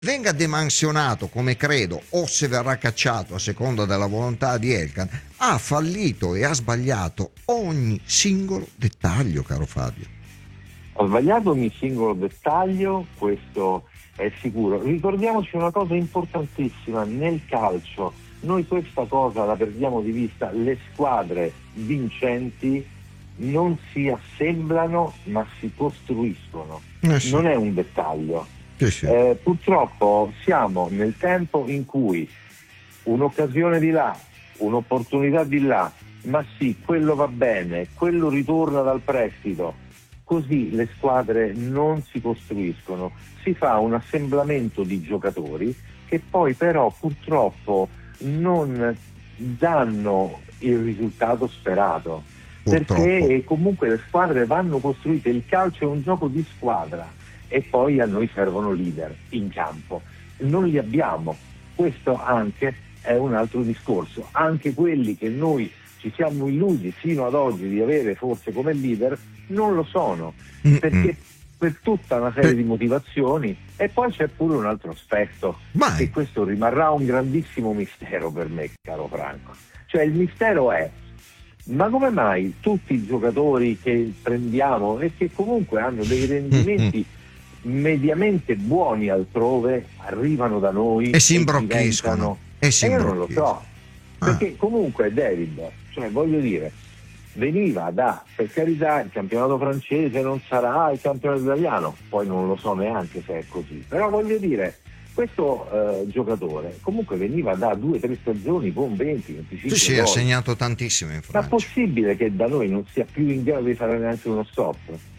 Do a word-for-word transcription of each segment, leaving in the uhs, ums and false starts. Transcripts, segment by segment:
venga demansionato, come credo, o se verrà cacciato a seconda della volontà di Elkann, ha fallito e ha sbagliato ogni singolo dettaglio, caro Fabio. Ha sbagliato ogni singolo dettaglio, questo è sicuro. Ricordiamoci una cosa importantissima: nel calcio noi questa cosa la perdiamo di vista. Le squadre vincenti non si assemblano ma si costruiscono. Eh sì. Non è un dettaglio. Sì, sì. Eh, purtroppo siamo nel tempo in cui un'occasione di là, un'opportunità di là, ma sì, quello va bene, quello ritorna dal prestito. Così le squadre non si costruiscono, si fa un assemblamento di giocatori che poi però purtroppo non danno il risultato sperato, Purtroppo. perché comunque le squadre vanno costruite, il calcio è un gioco di squadra e poi a noi servono leader in campo, non li abbiamo. Questo anche è un altro discorso, anche quelli che noi ci siamo illusi fino ad oggi di avere forse come leader non lo sono, perché per tutta una serie di motivazioni. E poi c'è pure un altro aspetto, Vai. e questo rimarrà un grandissimo mistero per me, caro Franco. Cioè il mistero è: ma come mai tutti i giocatori che prendiamo e che comunque hanno dei rendimenti mediamente buoni altrove arrivano da noi E si imbrocchiscono. diventano... E si E io non lo imbrocchiscono. so, perché comunque David, cioè voglio dire, veniva da, per carità, il campionato francese non sarà il campionato italiano, poi non lo so neanche se è così, però voglio dire, questo eh, giocatore comunque veniva da due o tre stagioni con venti venticinque Sì, sì, gol. ha segnato tantissimo in Ma Francia. è possibile che da noi non sia più in grado di fare neanche uno stop?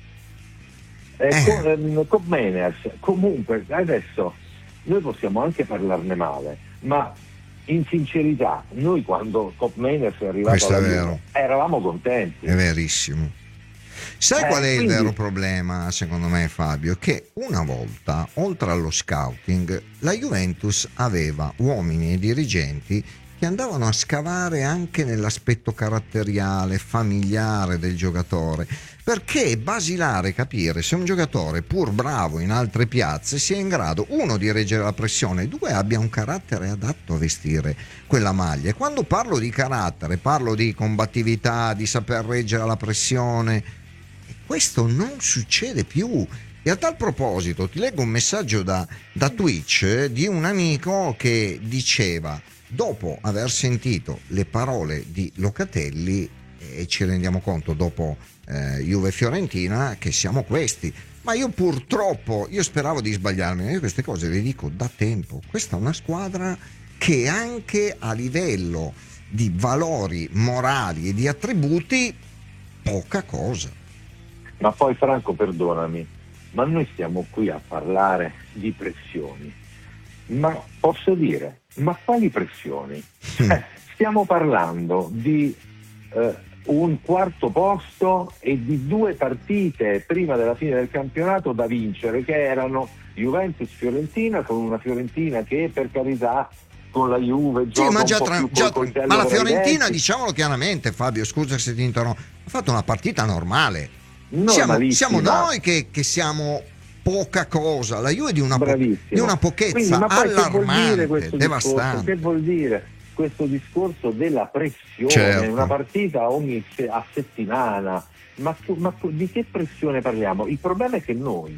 Eh, Eh. con, ehm, con Meners, comunque adesso noi possiamo anche parlarne male, ma in sincerità noi quando Cop Meners è arrivato Questo alla è Juve vero. eravamo contenti. È verissimo. Sai Eh, qual è quindi- il vero problema, secondo me, Fabio? Che una volta, oltre allo scouting, la Juventus aveva uomini e dirigenti che andavano a scavare anche nell'aspetto caratteriale, familiare del giocatore, perché è basilare capire se un giocatore, pur bravo in altre piazze, sia in grado, uno, di reggere la pressione, due, abbia un carattere adatto a vestire quella maglia. E quando parlo di carattere, parlo di combattività, di saper reggere la pressione. Questo non succede più. E a tal proposito ti leggo un messaggio da, da Twitch eh, di un amico che diceva, dopo aver sentito le parole di Locatelli, e ci rendiamo conto dopo eh, Juve-Fiorentina che siamo questi. Ma io purtroppo, io speravo di sbagliarmi, io queste cose le dico da tempo. Questa è una squadra che anche a livello di valori morali e di attributi poca cosa. Ma poi Franco, perdonami, ma noi stiamo qui a parlare di pressioni. Ma posso dire, ma quali pressioni? Eh, stiamo parlando di eh, un quarto posto e di due partite prima della fine del campionato da vincere, che erano Juventus-Fiorentina, con una Fiorentina che, per carità, con la Juve Sì, gioca ma, un già po' tra- più già- col coltello ma la tra i Fiorentina, denti. diciamolo chiaramente, Fabio, scusa se ti interrompo, ha fatto una partita normale. Siamo, Normalissima. siamo noi che, che siamo poca cosa, la Juve di una, po- Bravissimo. di una pochezza Quindi, ma poi che vuol dire allarmante, questo devastante. discorso? Che vuol dire questo discorso della pressione? Certo. Una partita ogni se- a settimana, ma, ma di che pressione parliamo? Il problema è che noi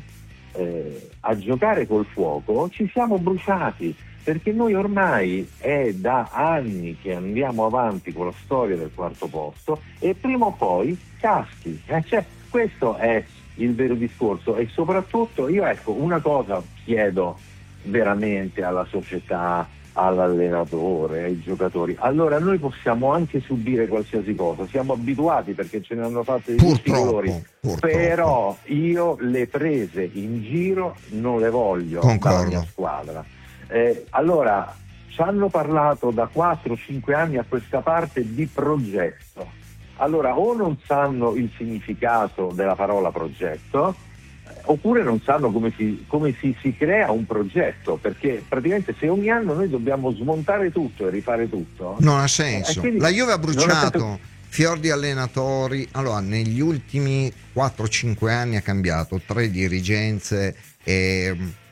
eh, a giocare col fuoco ci siamo bruciati, perché noi ormai è da anni che andiamo avanti con la storia del quarto posto e prima o poi caschi. Eh, cioè, questo è il vero discorso. E soprattutto io, ecco, una cosa chiedo veramente alla società, all'allenatore, ai giocatori: allora noi possiamo anche subire qualsiasi cosa, siamo abituati perché ce ne hanno fatte di tutti i Purtroppo, colori, purtroppo. però io le prese in giro non le voglio Concordo. dalla mia squadra. Eh, allora ci hanno parlato da quattro cinque anni a questa parte di progetto. Allora o non sanno il significato della parola progetto, oppure non sanno come si, come si, si crea un progetto, perché praticamente se ogni anno noi dobbiamo smontare tutto e rifare tutto, Non ha eh, senso. quindi La Juve ha non ha bruciato senso. fior di allenatori. Allora, negli ultimi quattro cinque anni ha cambiato tre dirigenze e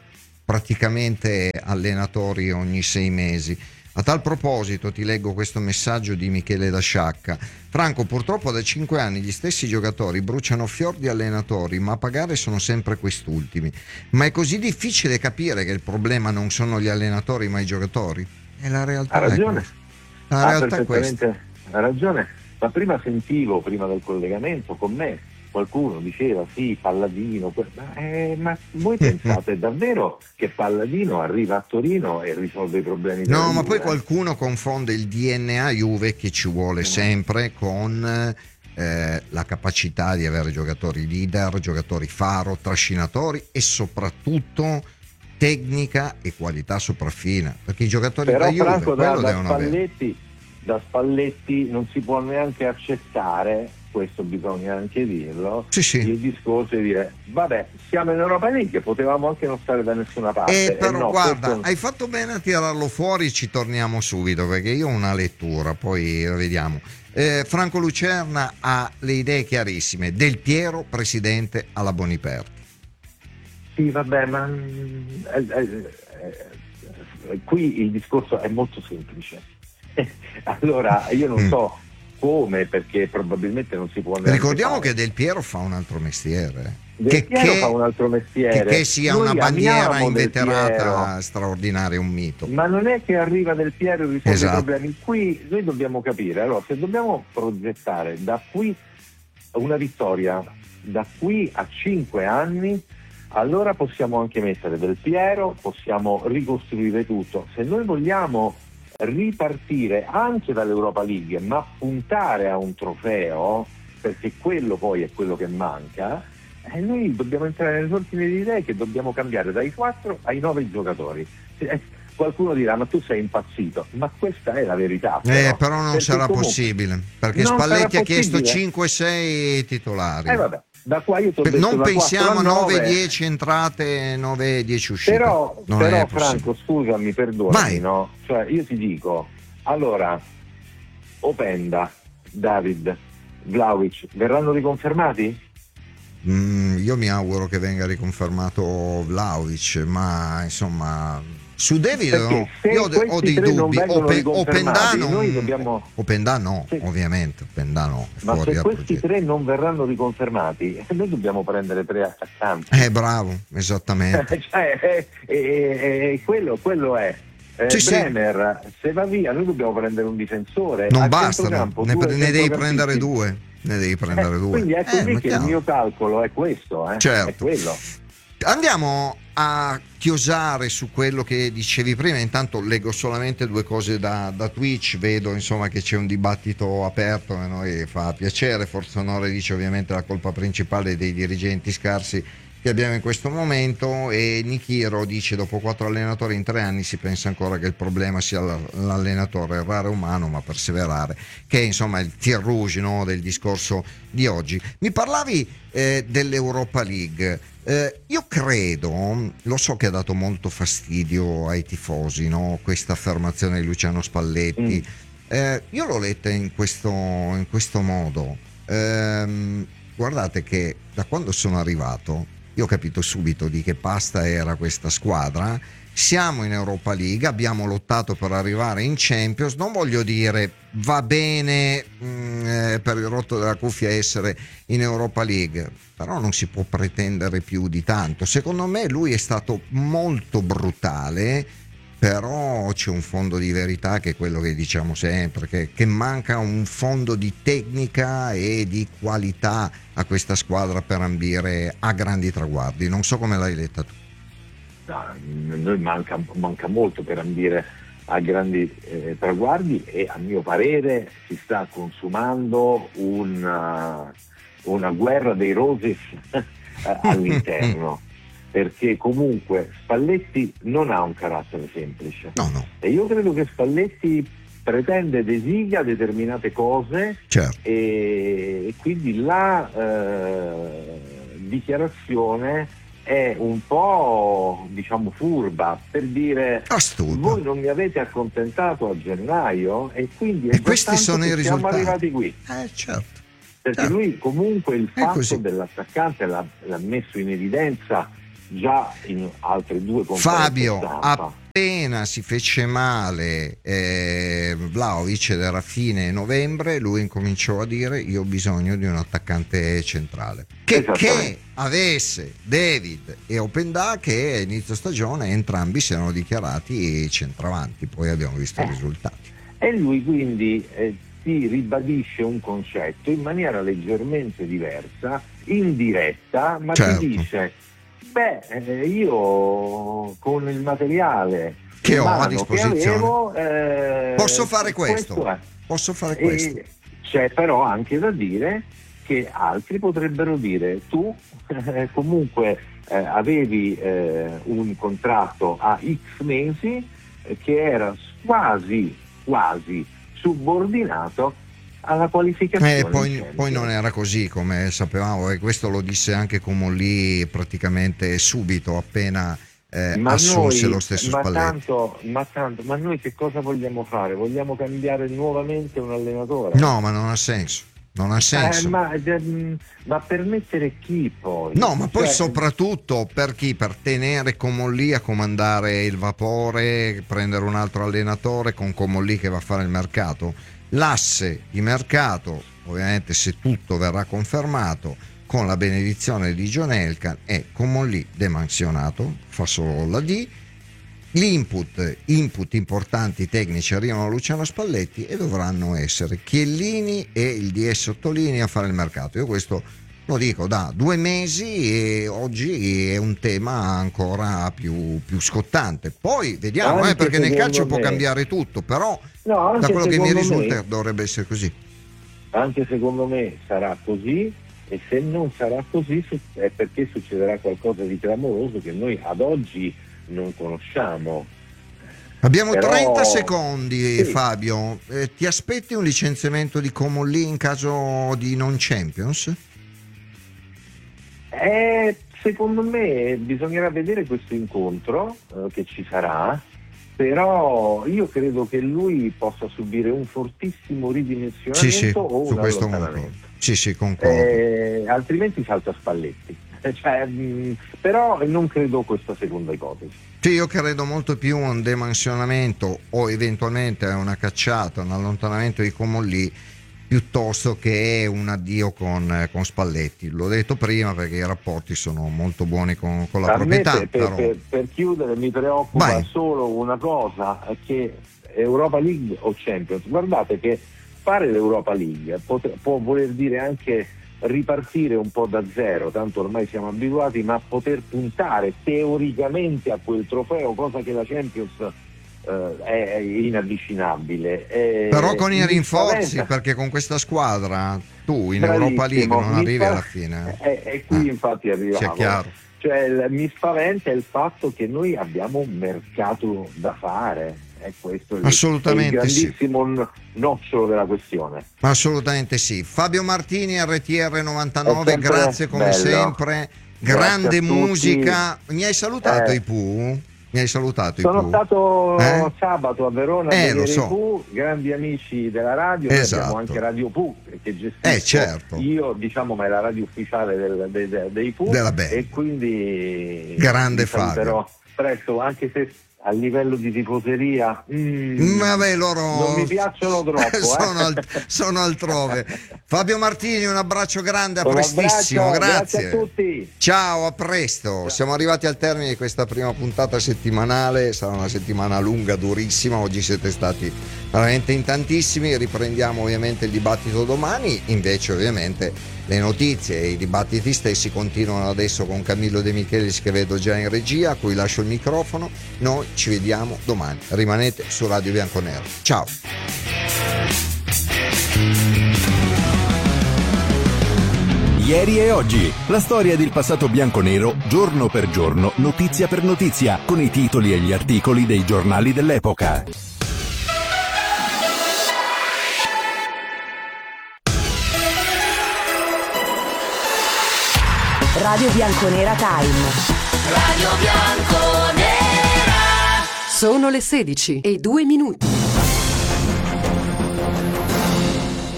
praticamente allenatori ogni sei mesi. A tal proposito ti leggo questo messaggio di Michele da Sciacca. Franco, purtroppo da cinque anni gli stessi giocatori bruciano fior di allenatori, ma a pagare sono sempre quest'ultimi. Ma è così difficile capire che il problema non sono gli allenatori ma i giocatori? E la realtà ha ragione. è questa. La ha realtà è questa. perfettamente ha ragione. Ma prima sentivo, prima del collegamento con me, qualcuno diceva sì, Palladino, ma, eh, ma voi pensate davvero che Palladino arriva a Torino e risolve i problemi della No, ma Juve? poi qualcuno confonde il D N A Juve, che ci vuole sempre, con eh, la capacità di avere giocatori leader, giocatori faro, trascinatori e soprattutto tecnica e qualità sopraffina, perché i giocatori Però da Juve Franco, da, quello da devono avere. Spalletti, da Spalletti non si può neanche accettare, questo bisogna anche dirlo, Sì, sì. il discorso di dire vabbè, siamo in Europa League, potevamo anche non stare da nessuna parte. Eh, però no, guarda, questo... hai fatto bene a tirarlo fuori, ci torniamo subito perché io ho una lettura, poi la vediamo. Eh, Franco Lucerna ha le idee chiarissime. Del Piero, presidente alla Boniperti. Sì, vabbè, ma eh, eh, eh, qui il discorso è molto semplice. Allora, io non Mm. so come, perché probabilmente non si può neanche Ricordiamo fare. che Del Piero fa un altro mestiere. Del Che, Piero che- fa un altro mestiere. che- che sia Noi una bandiera amiamo Del inveterata Piero, straordinaria, è un mito. ma non è che arriva Del Piero e risolve Esatto. i problemi. Qui noi dobbiamo capire, allora, se dobbiamo progettare da qui una vittoria, da qui a cinque anni, allora possiamo anche mettere Del Piero, possiamo ricostruire tutto. Se noi vogliamo ripartire anche dall'Europa League, ma puntare a un trofeo, perché quello poi è quello che manca, e noi dobbiamo entrare nell'ordine di idee che dobbiamo cambiare dai quattro ai nove giocatori. Eh, Qualcuno dirà ma tu sei impazzito, ma questa è la verità. Eh, però non Perché sarà comunque- possibile perché Non Spalletti sarà ha chiesto possibile. cinque sei titolari. Eh vabbè, da qua io ti ho detto Non da pensiamo a quattro a nove. nove dieci entrate, nove dieci uscite. Però, non però è possibile. Franco, scusami, perdonami, Vai. no? Cioè, io ti dico, allora, Openda, David, Vlahovic, verranno riconfermati? Mm, io mi auguro che venga riconfermato Vlahovic, ma insomma su David Perché no, se io ho, de- ho questi dei tre non dubbi. vengono Ope- riconfermati, Openda noi non- dobbiamo- Openda no, Sì. ovviamente Openda no, è Ma fuori se dal questi progetto. tre non verranno riconfermati, eh, noi dobbiamo prendere tre attaccanti. Eh bravo, esattamente. cioè, eh, eh, eh, quello, quello è. Eh, Sì, sì. Bremer, se va via, noi dobbiamo prendere un difensore. Non Al bastano, centrocampo, ne, due ne devi centrocampisti. prendere due, ne devi prendere Eh, due. Quindi ecco Eh, lì ma che il chiaro. mio calcolo è questo, eh? Certo. È quello. Andiamo a chiosare su quello che dicevi prima. Intanto leggo solamente due cose da, da Twitch, vedo insomma che c'è un dibattito aperto e a noi fa piacere. Forza Onore dice ovviamente la colpa principale dei dirigenti scarsi che abbiamo in questo momento, e Nichiro dice dopo quattro allenatori in tre anni si pensa ancora che il problema sia l'allenatore, errare umano ma perseverare, che è insomma il fil rouge, no, del discorso di oggi. Mi parlavi eh, dell'Europa League. Eh, io credo, lo so che ha dato molto fastidio ai tifosi, no, questa affermazione di Luciano Spalletti. Mm. Eh, io l'ho letta in questo, in questo modo. Ehm, guardate che da quando sono arrivato io ho capito subito di che pasta era questa squadra. Siamo in Europa League, abbiamo lottato per arrivare in Champions. Non voglio dire va bene mh, eh, per il rotto della cuffia essere in Europa League, però non si può pretendere più di tanto. Secondo me lui è stato molto brutale, però c'è un fondo di verità che è quello che diciamo sempre, che, che manca un fondo di tecnica e di qualità a questa squadra per ambire a grandi traguardi. Non so come l'hai letta tu. No, noi manca, manca molto per ambire a grandi eh, traguardi, e a mio parere si sta consumando una, una guerra dei roses all'interno. Perché comunque Spalletti non ha un carattere semplice. No, no. E io credo che Spalletti pretende, desidera determinate cose, Certo. e, e quindi la eh, dichiarazione è un po', diciamo, furba, per dire Astuta. voi non mi avete accontentato a gennaio e quindi è E questi tanto sono che i siamo risultati. arrivati qui. Eh, certo. Perché Certo. lui comunque il È fatto così. dell'attaccante l'ha, l'ha messo in evidenza già in altre due conferenze Fabio, stampa. Appena si fece male eh, Vlahovic, ed era fine novembre, lui incominciò a dire: io ho bisogno di un attaccante centrale che, che avesse David e Openda, che a inizio stagione entrambi si erano dichiarati centravanti. Poi abbiamo visto eh. i risultati. E lui quindi eh, ti ribadisce un concetto in maniera leggermente diversa, indiretta, ma certo. ti dice: beh, eh, io con il materiale che ho a disposizione che avevo, eh, posso fare questo, questo posso fare questo. E c'è però anche da dire che altri potrebbero dire: tu eh, comunque eh, avevi eh, un contratto a X mesi eh, che era quasi quasi subordinato alla qualificazione. Eh, poi, poi non era così, come sapevamo, e questo lo disse anche Comolli praticamente subito appena eh, ma assunse noi, lo stesso ma Spalletti. tanto, ma tanto, ma noi che cosa vogliamo fare? Vogliamo cambiare nuovamente un allenatore? No, ma non ha senso. Non ha senso. Eh, ma, ma per mettere chi poi? No, ma poi cioè, soprattutto per chi? Per tenere Comolli a comandare il vapore, prendere un altro allenatore con Comolli che va a fare il mercato. L'asse di mercato, ovviamente se tutto verrà confermato, con la benedizione di John Elkann, è Comolli demansionato, fa solo la D. L'input, input importanti tecnici arrivano a Luciano Spalletti e dovranno essere Chiellini e il D S Sottolinea a fare il mercato. Io questo lo dico da due mesi e oggi è un tema ancora più, più scottante. Poi vediamo, eh, perché nel calcio me, può cambiare tutto, però no, da quello che mi risulta me, dovrebbe essere così. Anche secondo me sarà così, e se non sarà così è perché succederà qualcosa di clamoroso che noi ad oggi non conosciamo. Abbiamo Però... trenta secondi, sì. Fabio. Eh, ti aspetti un licenziamento di Comolli in caso di non Champions? Eh, secondo me bisognerà vedere questo incontro eh, che ci sarà, però io credo che lui possa subire un fortissimo ridimensionamento sì, sì, o un allontanamento. Sì, sì, concordo. Eh, altrimenti salta Spalletti. Cioè, mh, però non credo questa seconda ipotesi. Sì, io credo molto più a un demansionamento o eventualmente a una cacciata, un allontanamento di Comolli, piuttosto che un addio con, con Spalletti. L'ho detto prima perché i rapporti sono molto buoni con, con la a proprietà. Me per, però... per, per chiudere mi preoccupa Vai. solo una cosa, che Europa League o Champions. Guardate che fare l'Europa League pot- può voler dire anche ripartire un po' da zero, tanto ormai siamo abituati, ma poter puntare teoricamente a quel trofeo, cosa che la Champions eh, è inavvicinabile. È, Però con i rinforzi, spaventa. Perché con questa squadra tu in Bravissimo, Europa League non arrivi fa... alla fine. E eh, qui ah, infatti arrivavo. Sia chiaro. Cioè, il, mi spaventa il fatto che noi abbiamo un mercato da fare. È questo il, Assolutamente il grandissimo sì. nocciolo della questione. Assolutamente sì. Fabio Martini, R T R novantanove, grazie come bello. sempre. Grande musica. Tutti. Mi hai salutato eh. i Pooh? Mi hai salutato Sono i Pooh? stato eh? sabato a Verona a eh, vedere lo so. i Pooh, grandi amici della radio. Esatto. Noi abbiamo anche Radio Pooh che gestisco eh, certo. io, diciamo, ma è la radio ufficiale del, dei, dei, dei Pooh, della band. E quindi grande Fabio. Presto, anche se a livello di tifoseria mm, vabbè, loro non mi piacciono troppo. sono, eh. al, sono altrove. Fabio Martini, un abbraccio grande, a un prestissimo, abbraccio, grazie. grazie a tutti. Ciao, a presto. Siamo arrivati al termine di questa prima puntata settimanale, sarà una settimana lunga, durissima, oggi siete stati veramente in tantissimi, riprendiamo ovviamente il dibattito domani, invece ovviamente le notizie e i dibattiti stessi continuano adesso con Camillo De Michelis, che vedo già in regia, a cui lascio il microfono. Noi ci vediamo domani, rimanete su Radio Bianconero. Ciao. Ieri e oggi, la storia del passato bianconero, giorno per giorno, notizia per notizia, con i titoli e gli articoli dei giornali dell'epoca. Radio Bianconera Time. Radio Bianconera. Sono le sedici e due minuti.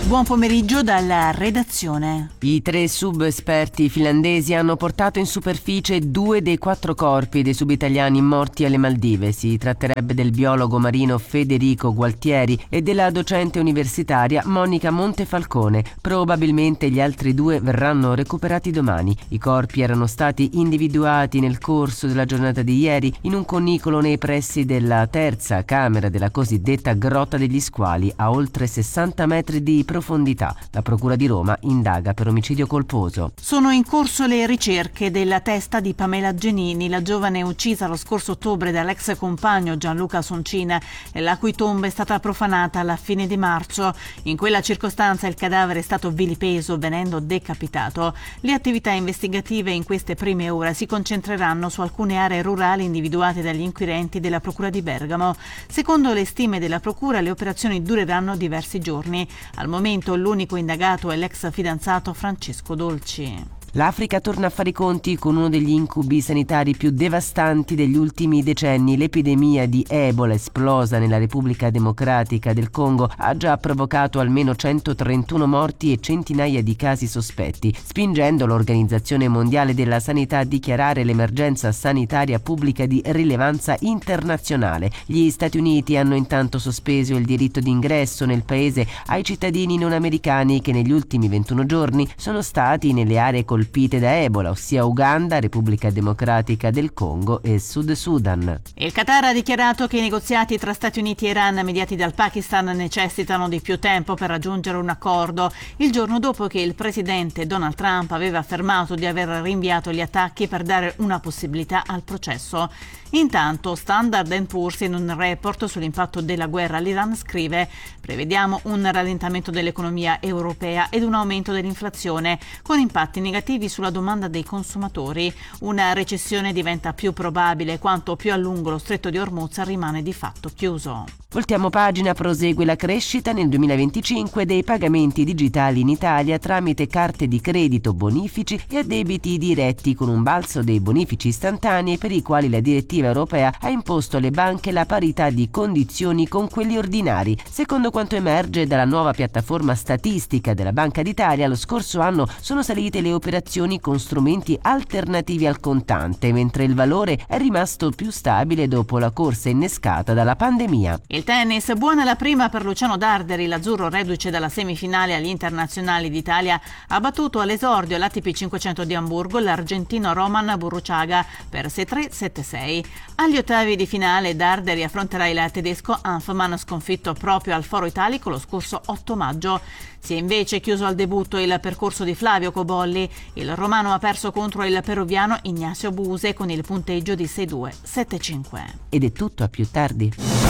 Buon pomeriggio dalla redazione. I tre sub-esperti finlandesi hanno portato in superficie due dei quattro corpi dei subitaliani morti alle Maldive. Si tratterebbe del biologo marino Federico Gualtieri e della docente universitaria Monica Montefalcone. Probabilmente gli altri due verranno recuperati domani. I corpi erano stati individuati nel corso della giornata di ieri in un connicolo nei pressi della terza camera della cosiddetta Grotta degli Squali, a oltre sessanta metri di profondità. La Procura di Roma indaga per omicidio colposo. Sono in corso le ricerche della testa di Pamela Genini, la giovane uccisa lo scorso ottobre dall'ex compagno Gianluca Soncina, la cui tomba è stata profanata alla fine di marzo. In quella circostanza il cadavere è stato vilipeso, venendo decapitato. Le attività investigative in queste prime ore si concentreranno su alcune aree rurali individuate dagli inquirenti della Procura di Bergamo. Secondo le stime della Procura, le operazioni dureranno diversi giorni. Al momento l'unico indagato è l'ex fidanzato Francesco Dolci. L'Africa torna a fare i conti con uno degli incubi sanitari più devastanti degli ultimi decenni. L'epidemia di Ebola, esplosa nella Repubblica Democratica del Congo, ha già provocato almeno centotrentuno morti e centinaia di casi sospetti, spingendo l'Organizzazione Mondiale della Sanità a dichiarare l'emergenza sanitaria pubblica di rilevanza internazionale. Gli Stati Uniti hanno intanto sospeso il diritto d'ingresso nel paese ai cittadini non americani che negli ultimi ventuno giorni sono stati nelle aree colpite colpite da Ebola, ossia Uganda, Repubblica Democratica del Congo e Sud Sudan. Il Qatar ha dichiarato che i negoziati tra Stati Uniti e Iran mediati dal Pakistan necessitano di più tempo per raggiungere un accordo, il giorno dopo che il presidente Donald Trump aveva affermato di aver rinviato gli attacchi per dare una possibilità al processo. Intanto Standard and Poor's, in un report sull'impatto della guerra all'Iran, scrive: prevediamo un rallentamento dell'economia europea ed un aumento dell'inflazione, con impatti negativi sulla domanda dei consumatori. Una recessione diventa più probabile quanto più a lungo lo stretto di Hormuz rimane di fatto chiuso. Voltiamo pagina, prosegue la crescita nel duemilaventicinque dei pagamenti digitali in Italia tramite carte di credito, bonifici e addebiti diretti, con un balzo dei bonifici istantanei per i quali la direttiva europea ha imposto alle banche la parità di condizioni con quelli ordinari. Secondo quanto emerge dalla nuova piattaforma statistica della Banca d'Italia, lo scorso anno sono salite le operazioni con strumenti alternativi al contante, mentre il valore è rimasto più stabile dopo la corsa innescata dalla pandemia. Il tennis, buona la prima per Luciano Darderi. L'azzurro, reduce dalla semifinale agli internazionali d'Italia, ha battuto all'esordio all'A T P cinquecento di Amburgo l'argentino Roman Burruchaga per sei tre sette sei. Agli ottavi di finale Darderi affronterà il tedesco Hanfmann, sconfitto proprio al Foro Italico lo scorso otto maggio. Si è invece chiuso al debutto il percorso di Flavio Cobolli. Il romano ha perso contro il peruviano Ignacio Buse con il punteggio di sei due sette cinque. Ed è tutto, a più tardi.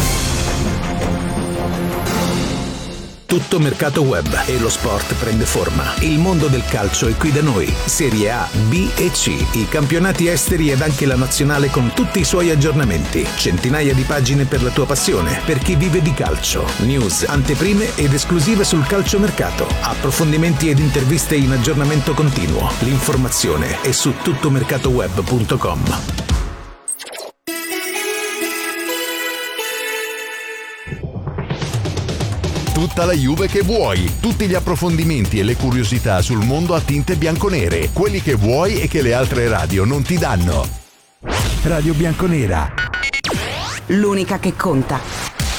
Tutto mercato web e lo sport prende forma. Il mondo del calcio è qui da noi. Serie A, B e C, i campionati esteri ed anche la nazionale con tutti i suoi aggiornamenti. Centinaia di pagine per la tua passione, per chi vive di calcio. News, anteprime ed esclusive sul calciomercato. Approfondimenti ed interviste in aggiornamento continuo. L'informazione è su tuttomercatoweb punto com. Tutta la Juve che vuoi, tutti gli approfondimenti e le curiosità sul mondo a tinte bianconere, quelli che vuoi e che le altre radio non ti danno. Radio Bianconera. L'unica che conta.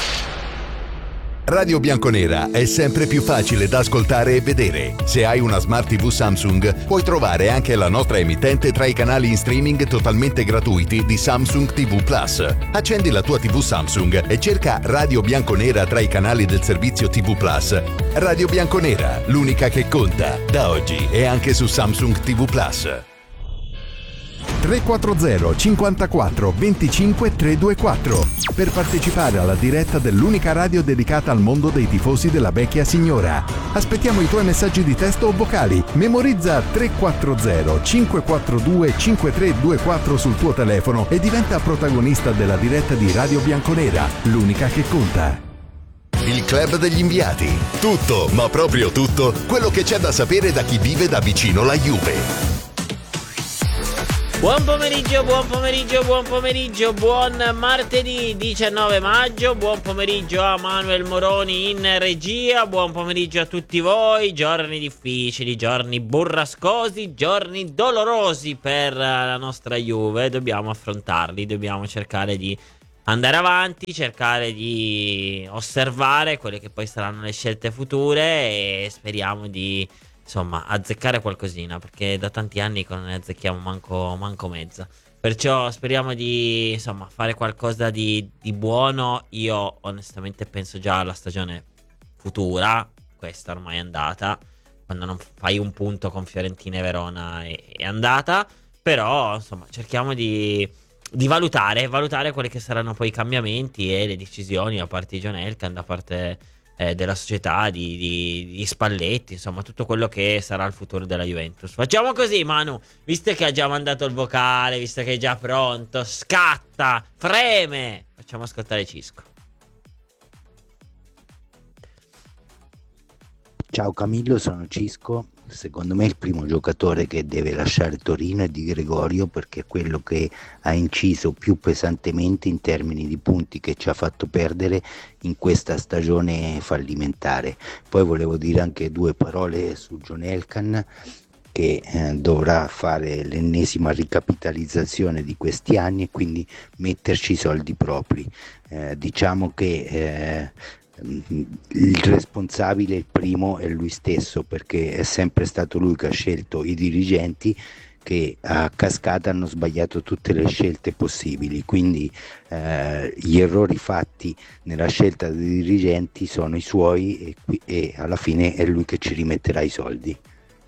Radio Bianconera è sempre più facile da ascoltare e vedere. Se hai una Smart tivù Samsung, puoi trovare anche la nostra emittente tra i canali in streaming totalmente gratuiti di Samsung tivù Plus. Accendi la tua tivù Samsung e cerca Radio Bianconera tra i canali del servizio tivù Plus. Radio Bianconera, l'unica che conta, da oggi e anche su Samsung tivù Plus. tre quattro zero cinquantaquattro venticinque trecentoventiquattro per partecipare alla diretta dell'unica radio dedicata al mondo dei tifosi della vecchia signora. Aspettiamo i tuoi messaggi di testo o vocali. Memorizza tre quattro zero cinque quattro due cinque tre due quattro sul tuo telefono e diventa protagonista della diretta di Radio Bianconera, l'unica che conta. Il Club degli Inviati. Tutto, ma proprio tutto, quello che c'è da sapere da chi vive da vicino la Juve. Buon pomeriggio, buon pomeriggio, buon pomeriggio, buon martedì diciannove maggio, buon pomeriggio a Manuel Moroni in regia, buon pomeriggio a tutti voi, giorni difficili, giorni burrascosi, giorni dolorosi per la nostra Juve, dobbiamo affrontarli, dobbiamo cercare di andare avanti, cercare di osservare quelle che poi saranno le scelte future e speriamo di... insomma, azzeccare qualcosina, perché da tanti anni che non ne azzecchiamo manco, manco mezza. Perciò speriamo di, insomma, fare qualcosa di, di buono. Io onestamente penso già alla stagione futura, questa ormai è andata. Quando non fai un punto con Fiorentina e Verona è, è andata. Però, insomma, cerchiamo di, di valutare, valutare quelli che saranno poi i cambiamenti e le decisioni da parte di John Elkann, da parte... Eh, della società, di, di, di Spalletti, insomma tutto quello che sarà il futuro della Juventus. Facciamo così, Manu, visto che ha già mandato il vocale, visto che è già pronto, scatta, freme, facciamo ascoltare Cisco. Ciao Camillo, sono Cisco. Secondo me il primo giocatore che deve lasciare Torino è Di Gregorio, perché è quello che ha inciso più pesantemente in termini di punti che ci ha fatto perdere in questa stagione fallimentare. Poi volevo dire anche due parole su John Elkann, che eh, dovrà fare l'ennesima ricapitalizzazione di questi anni e quindi metterci i soldi propri. Eh, diciamo che eh, il responsabile, il primo, è lui stesso, perché è sempre stato lui che ha scelto i dirigenti che a cascata hanno sbagliato tutte le scelte possibili, quindi eh, gli errori fatti nella scelta dei dirigenti sono i suoi e, e alla fine è lui che ci rimetterà i soldi.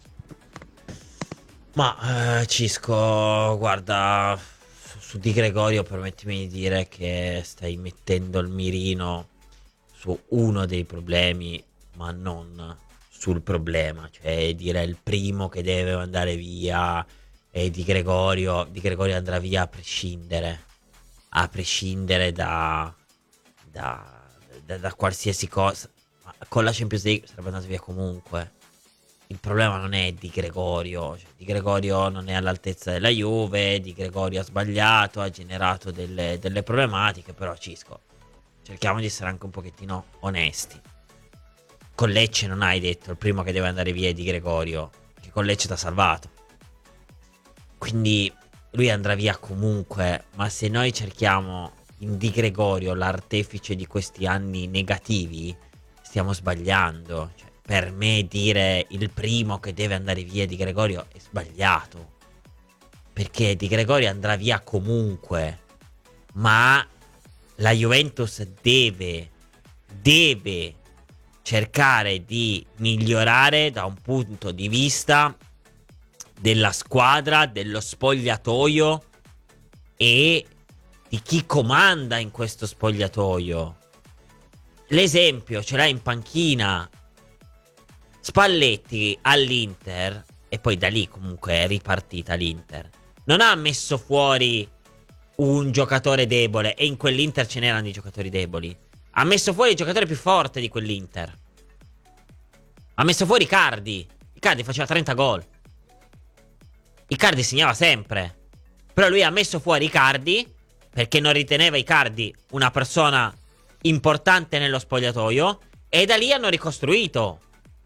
Ma eh, Cisco, guarda, su, su Di Gregorio permettimi di dire che stai mettendo il mirino su uno dei problemi, ma non sul problema, cioè dire il primo che deve andare via è Di Gregorio. Di Gregorio andrà via a prescindere, a prescindere da, da, da, da qualsiasi cosa. Ma con la Champions League sarebbe andato via comunque. Il problema non è Di Gregorio, cioè, Di Gregorio non è all'altezza della Juve, Di Gregorio ha sbagliato, ha generato delle, delle problematiche, però Cisco, cerchiamo di essere anche un pochettino onesti. Con Lecce non hai detto il primo che deve andare via è Di Gregorio, che con Lecce ti ha salvato. Quindi lui andrà via comunque, ma se noi cerchiamo in Di Gregorio l'artefice di questi anni negativi, stiamo sbagliando. Cioè, per me dire il primo che deve andare via Di Gregorio è sbagliato, perché Di Gregorio andrà via comunque, ma la Juventus deve, deve cercare di migliorare da un punto di vista della squadra, dello spogliatoio e di chi comanda in questo spogliatoio. L'esempio ce l'ha in panchina Spalletti all'Inter, e poi da lì comunque è ripartita l'Inter. Non ha messo fuori un giocatore debole, e in quell'Inter ce n'erano di giocatori deboli. Ha messo fuori il giocatore più forte di quell'Inter. Ha messo fuori Icardi. Icardi faceva trenta gol. Icardi segnava sempre. Però lui ha messo fuori Icardi perché non riteneva Icardi una persona importante nello spogliatoio, e da lì hanno ricostruito.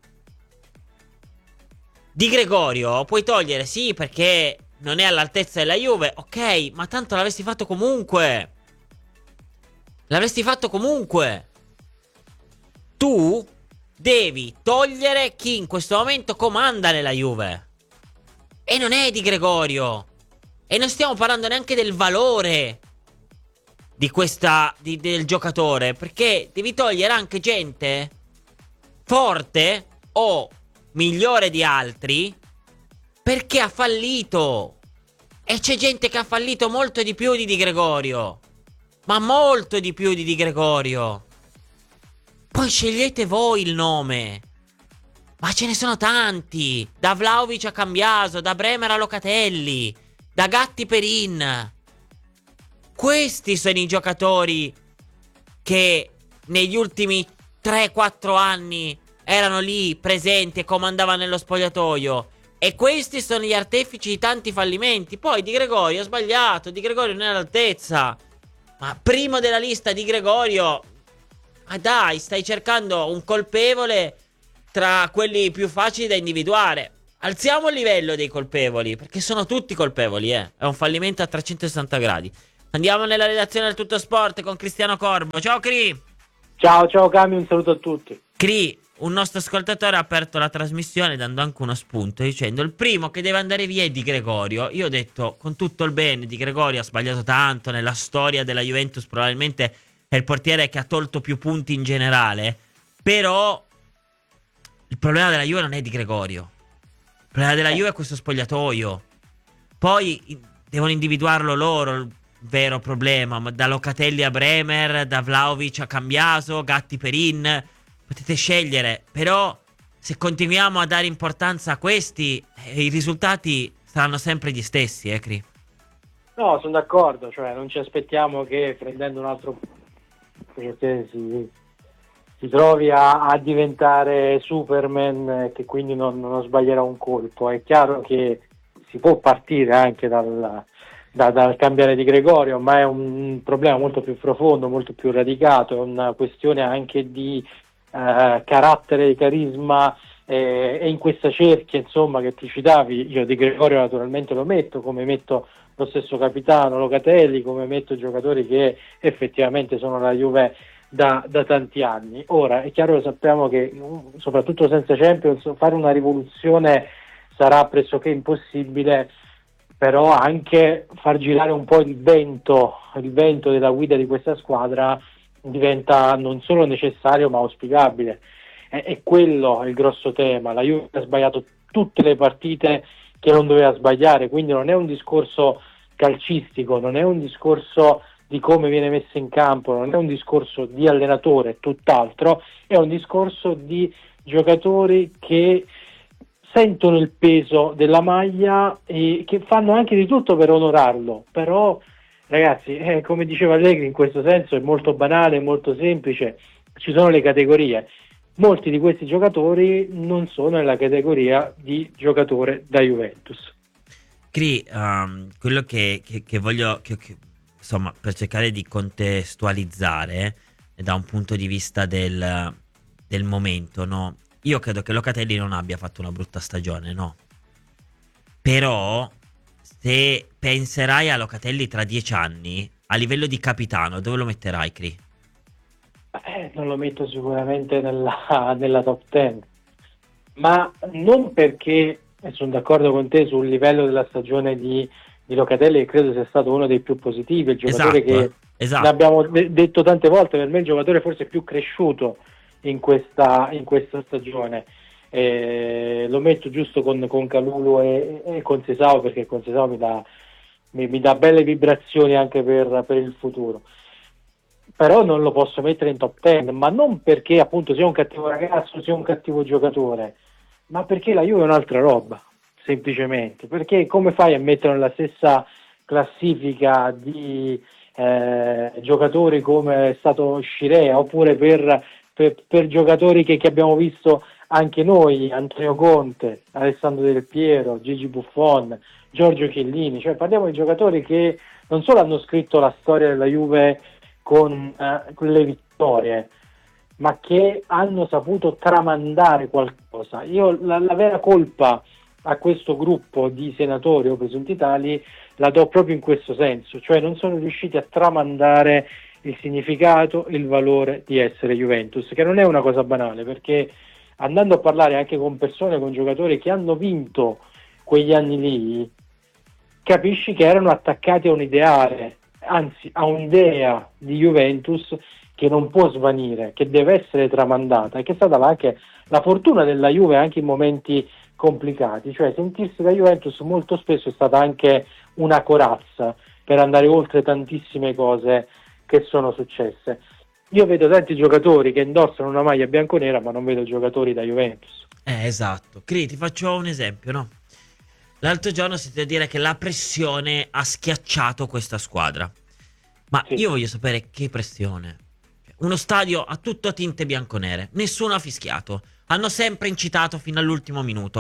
Di Gregorio puoi togliere, sì, perché non è all'altezza della Juve, ok, ma tanto l'avresti fatto comunque. L'avresti fatto comunque. Tu devi togliere chi in questo momento comanda nella Juve, e non è Di Gregorio. E non stiamo parlando neanche del valore di questa di, del giocatore, perché devi togliere anche gente forte o migliore di altri perché ha fallito. E c'è gente che ha fallito molto di più di Di Gregorio, ma molto di più di Di Gregorio. Poi scegliete voi il nome, ma ce ne sono tanti. Da Vlahovic a Cambiaso, da Bremer a Locatelli, da Gatti Perin. Questi sono i giocatori che negli ultimi tre quattro anni erano lì presenti e comandavano nello spogliatoio. E questi sono gli artefici di tanti fallimenti. Poi Di Gregorio ha sbagliato, Di Gregorio non è all'altezza. Ma primo della lista Di Gregorio. Ma dai, stai cercando un colpevole tra quelli più facili da individuare. Alziamo il livello dei colpevoli, perché sono tutti colpevoli, eh. È un fallimento a trecentosessanta gradi. Andiamo nella redazione del Tutto Sport con Cristiano Corbo. Ciao Cri. Ciao, ciao Cami, un saluto a tutti. Cri, un nostro ascoltatore ha aperto la trasmissione dando anche uno spunto dicendo: il primo che deve andare via è Di Gregorio. Io ho detto, con tutto il bene, Di Gregorio ha sbagliato tanto nella storia della Juventus, probabilmente è il portiere che ha tolto più punti in generale, però il problema della Juve non è Di Gregorio. Il problema della Juve è questo spogliatoio. Poi devono individuarlo loro il vero problema. Da Locatelli a Bremer, da Vlahovic a Cambiaso, Gatti Perin. Potete scegliere. Però se continuiamo a dare importanza a questi, eh, i risultati saranno sempre gli stessi, eh, Cri? No, sono d'accordo. Cioè, non ci aspettiamo che prendendo un altro perché si, si trovi a, a diventare Superman, eh, che quindi non, non sbaglierà un colpo. È chiaro che si può partire anche dal, da, dal cambiare Di Gregorio, ma è un problema molto più profondo, molto più radicato, è una questione anche di eh, carattere, di carisma, eh, e in questa cerchia, insomma, che ti citavi, io Di Gregorio naturalmente lo metto, come metto lo stesso capitano Locatelli, come metto giocatori che effettivamente sono la Juve da, da tanti anni. Ora è chiaro che sappiamo che soprattutto senza Champions fare una rivoluzione sarà pressoché impossibile, però anche far girare un po' il vento, il vento della guida di questa squadra diventa non solo necessario ma auspicabile. È, è quello il grosso tema. La Juve ha sbagliato tutte le partite che non doveva sbagliare, quindi non è un discorso calcistico, non è un discorso di come viene messo in campo, non è un discorso di allenatore, tutt'altro, è un discorso di giocatori che sentono il peso della maglia e che fanno anche di tutto per onorarlo. Però ragazzi, eh, come diceva Allegri, in questo senso è molto banale, molto semplice, ci sono le categorie. Molti di questi giocatori non sono nella categoria di giocatore da Juventus. Cri, um, quello che, che, che voglio, che, che, insomma, per cercare di contestualizzare eh, da un punto di vista del, del momento, no? Io credo che Locatelli non abbia fatto una brutta stagione, no? Però se penserai a Locatelli tra dieci anni, a livello di capitano, dove lo metterai, Cri? Eh, non lo metto sicuramente nella, nella top dieci, ma non perché, e sono d'accordo con te sul livello della stagione di, di Locatelli, che credo sia stato uno dei più positivi, il giocatore esatto, che esatto. l'abbiamo de- detto tante volte, per me il giocatore forse più cresciuto in questa, in questa stagione. Eh, lo metto giusto con, con Kalulu e, e con Sesao, perché con Sesao mi dà, mi, mi dà belle vibrazioni anche per, per il futuro. Però non lo posso mettere in top dieci, ma non perché appunto sia un cattivo ragazzo, sia un cattivo giocatore, ma perché la Juve è un'altra roba, semplicemente. Perché come fai a mettere nella stessa classifica di eh, giocatori come è stato Scirea, oppure per, per, per giocatori che, che abbiamo visto anche noi, Antonio Conte, Alessandro Del Piero, Gigi Buffon, Giorgio Chiellini, cioè parliamo di giocatori che non solo hanno scritto la storia della Juve con, eh, con le vittorie, ma che hanno saputo tramandare qualcosa. Io la, la vera colpa a questo gruppo di senatori o presunti tali la do proprio in questo senso, cioè non sono riusciti a tramandare il significato, il valore di essere Juventus, che non è una cosa banale, perché andando a parlare anche con persone, con giocatori che hanno vinto quegli anni lì, capisci che erano attaccati a un ideale, anzi a un'idea di Juventus che non può svanire, che deve essere tramandata, e che è stata anche la fortuna della Juve anche in momenti complicati, cioè sentirsi da Juventus molto spesso è stata anche una corazza per andare oltre tantissime cose che sono successe. Io vedo tanti giocatori che indossano una maglia bianconera, ma non vedo giocatori da Juventus. Eh, esatto. Cri, ti faccio un esempio, no? L'altro giorno si deve dire che la pressione ha schiacciato questa squadra. Ma sì, io voglio sapere che pressione. Uno stadio a tutto tinte bianconere, nessuno ha fischiato, hanno sempre incitato fino all'ultimo minuto.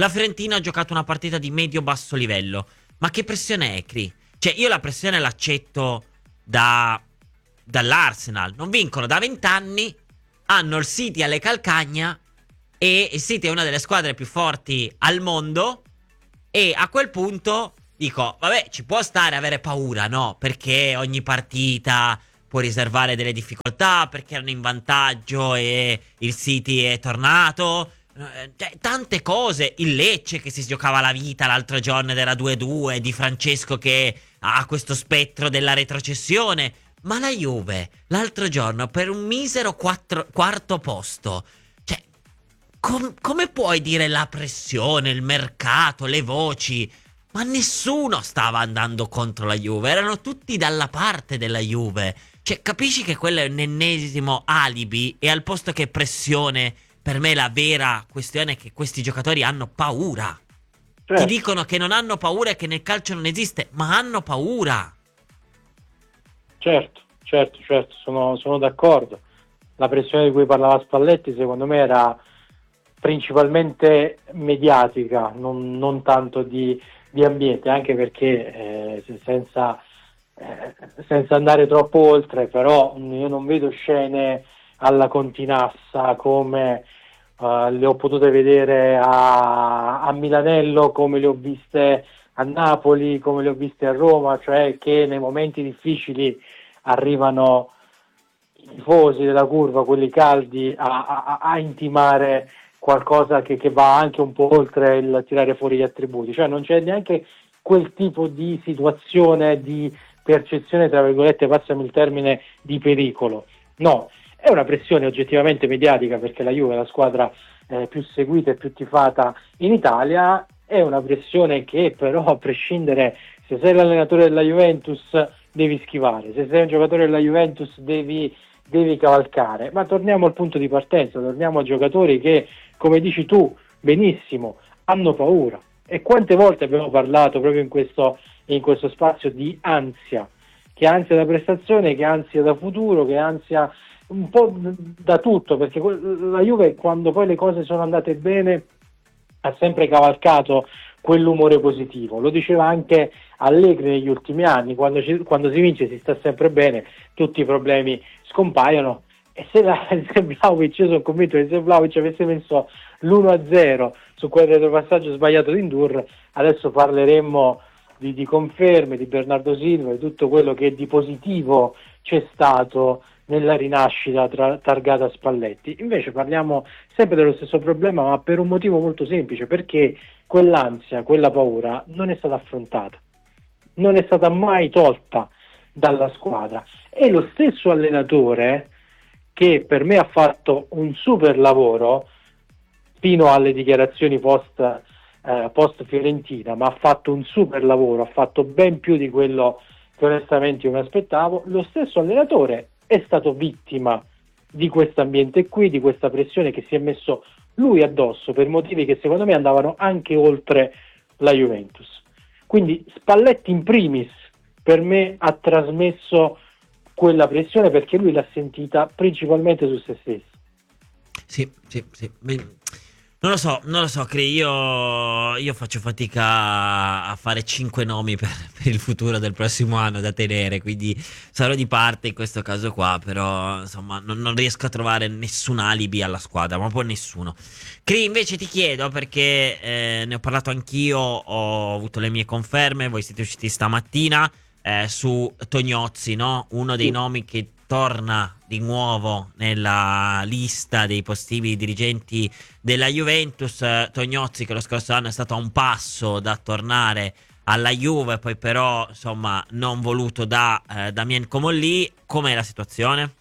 La Fiorentina ha giocato una partita di medio-basso livello. Ma che pressione è, Cri? Cioè, io la pressione l'accetto da, dall'Arsenal. Non vincono da vent'anni, hanno il City alle calcagna e il City è una delle squadre più forti al mondo. E a quel punto dico, vabbè, ci può stare avere paura, no? Perché ogni partita può riservare delle difficoltà, perché erano in vantaggio e il City è tornato. Cioè, tante cose. Il Lecce che si giocava la vita l'altro giorno ed era due a due, Di Francesco che ha questo spettro della retrocessione. Ma la Juve l'altro giorno per un misero quattro, quarto posto. Cioè, com- come puoi dire la pressione, il mercato, le voci? Ma nessuno stava andando contro la Juve, erano tutti dalla parte della Juve. Cioè, capisci che quello è un ennesimo alibi e al posto che pressione, per me la vera questione è che questi giocatori hanno paura. Certo. Ti dicono che non hanno paura e che nel calcio non esiste, ma hanno paura. Certo, certo, certo, sono, sono d'accordo. La pressione di cui parlava Spalletti secondo me era principalmente mediatica, non, non tanto di, di ambiente, anche perché eh, senza, eh, senza andare troppo oltre, però io non vedo scene alla Continassa come uh, le ho potute vedere a, a Milanello, come le ho viste a Napoli, come le ho viste a Roma, cioè che nei momenti difficili arrivano i tifosi della curva, quelli caldi, a, a, a intimare qualcosa che, che va anche un po' oltre il tirare fuori gli attributi, cioè non c'è neanche quel tipo di situazione, di percezione, tra virgolette, passami il termine, di pericolo. No, è una pressione oggettivamente mediatica perché la Juve è la squadra eh, più seguita e più tifata in Italia, è una pressione che però a prescindere, se sei l'allenatore della Juventus devi schivare, se sei un giocatore della Juventus devi, devi cavalcare, ma torniamo al punto di partenza, torniamo a giocatori che, come dici tu benissimo, hanno paura. E quante volte abbiamo parlato proprio in questo, in questo spazio di ansia, che ansia da prestazione, che ansia da futuro, che ansia un po' da tutto, perché la Juve quando poi le cose sono andate bene ha sempre cavalcato quell'umore positivo, lo diceva anche Allegri negli ultimi anni, quando, ci, quando si vince si sta sempre bene, tutti i problemi scompaiono, e se, la, se Vlahovic, io sono convinto che se Vlahovic avesse messo l'uno a zero su quel retropassaggio sbagliato di Ndur, adesso parleremmo di, di conferme, di Bernardo Silva, di tutto quello che di positivo c'è stato nella rinascita tra, targata Spalletti. Invece parliamo sempre dello stesso problema, ma per un motivo molto semplice, perché quell'ansia, quella paura non è stata affrontata, non è stata mai tolta dalla squadra, e lo stesso allenatore, che per me ha fatto un super lavoro fino alle dichiarazioni post, eh, post Fiorentina, ma ha fatto un super lavoro, ha fatto ben più di quello che onestamente io mi aspettavo, lo stesso allenatore è stato vittima di questo ambiente qui, di questa pressione che si è messo lui addosso per motivi che secondo me andavano anche oltre la Juventus. Quindi Spalletti in primis per me ha trasmesso quella pressione perché lui l'ha sentita principalmente su se stesso. Sì, sì, sì. Non lo so, non lo so, Cri, io, io faccio fatica a fare cinque nomi per, per il futuro del prossimo anno da tenere, quindi sarò di parte in questo caso qua, però insomma non, non riesco a trovare nessun alibi alla squadra, ma proprio nessuno. Cri, invece ti chiedo, perché eh, ne ho parlato anch'io, ho avuto le mie conferme, voi siete usciti stamattina eh, su Tognozzi, no? Uno dei nomi che torna di nuovo nella lista dei possibili dirigenti della Juventus. Tognozzi, che lo scorso anno è stato a un passo da tornare alla Juve, poi però insomma non voluto da eh, Damien Comolli. Com'è la situazione?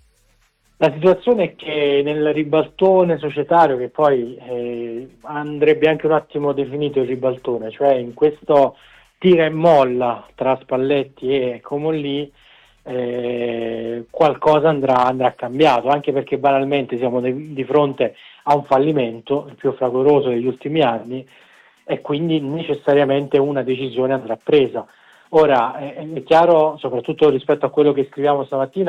La situazione è che nel ribaltone societario, che poi eh, andrebbe anche un attimo definito il ribaltone, cioè in questo tira e molla tra Spalletti e Comolli, Eh, qualcosa andrà, andrà cambiato, anche perché banalmente siamo di, di fronte a un fallimento, il più fragoroso degli ultimi anni, e quindi necessariamente una decisione andrà presa. Ora è, è chiaro, soprattutto rispetto a quello che scriviamo stamattina,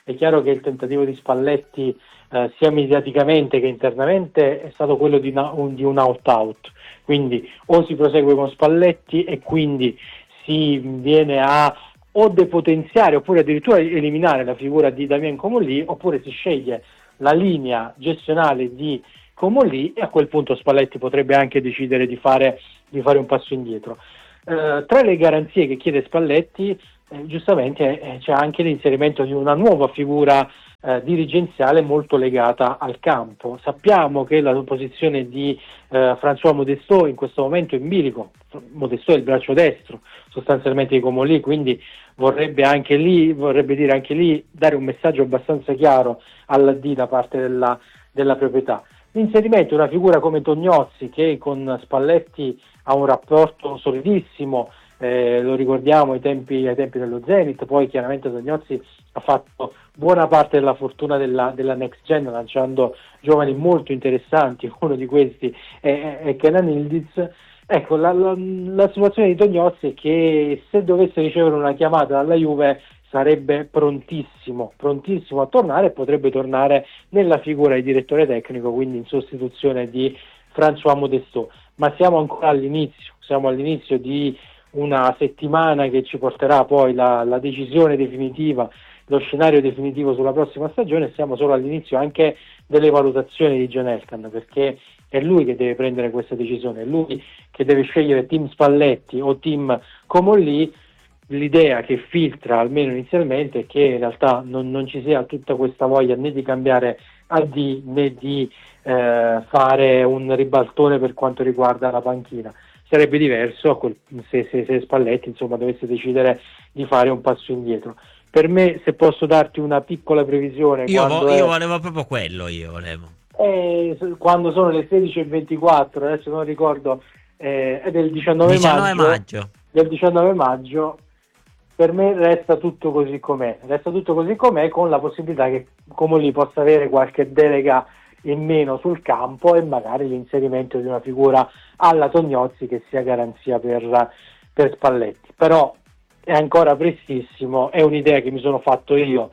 è chiaro che il tentativo di Spalletti eh, sia mediaticamente che internamente è stato quello di, una, un, di un out-out, quindi o si prosegue con Spalletti e quindi si viene a o depotenziare oppure addirittura eliminare la figura di Damien Comolli, oppure si sceglie la linea gestionale di Comolli e a quel punto Spalletti potrebbe anche decidere di fare, di fare un passo indietro. Eh, tra le garanzie che chiede Spalletti eh, giustamente eh, c'è anche l'inserimento di una nuova figura eh, dirigenziale molto legata al campo. Sappiamo che la posizione di eh, François Modestot in questo momento è in bilico. Modestot è il braccio destro sostanzialmente di Comolli, quindi vorrebbe anche lì, vorrebbe dire anche lì dare un messaggio abbastanza chiaro all'A D da parte della, della proprietà. L'inserimento di una figura come Tognozzi, che con Spalletti ha un rapporto solidissimo, eh, lo ricordiamo ai tempi, ai tempi dello Zenit, poi chiaramente Tognozzi ha fatto buona parte della fortuna della, della Next Gen lanciando giovani molto interessanti, uno di questi è, è Kenan Yildiz. Ecco, la, la, la situazione di Tognozzi è che se dovesse ricevere una chiamata dalla Juve sarebbe prontissimo, prontissimo a tornare e potrebbe tornare nella figura di direttore tecnico, quindi in sostituzione di François Modestot. Ma siamo ancora all'inizio, siamo all'inizio di una settimana che ci porterà poi la, la decisione definitiva, lo scenario definitivo sulla prossima stagione, siamo solo all'inizio anche delle valutazioni di John Elkann, perché è lui che deve prendere questa decisione, è lui che deve scegliere team Spalletti o team Comolli. L'idea che filtra, almeno inizialmente, è che in realtà non, non ci sia tutta questa voglia né di cambiare A D né di eh, fare un ribaltone per quanto riguarda la panchina. Sarebbe diverso se, se, se Spalletti insomma dovesse decidere di fare un passo indietro. Per me, se posso darti una piccola previsione, io, vo- è, io volevo proprio quello, io volevo. È, quando sono le sedici e ventiquattro, adesso non ricordo, eh, è del diciannove, diciannove maggio, maggio. Del diciannove maggio. Per me resta tutto così com'è, resta tutto così com'è, con la possibilità che Comolli possa avere qualche delega in meno sul campo e magari l'inserimento di una figura alla Tognozzi che sia garanzia per, per Spalletti. Però è ancora prestissimo, è un'idea che mi sono fatto io